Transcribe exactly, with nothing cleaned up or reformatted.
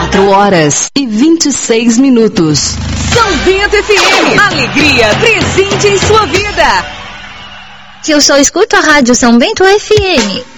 quatro horas e vinte e seis minutos. São Bento F M. Alegria presente em sua vida. Que eu só escuto a rádio São Bento F M.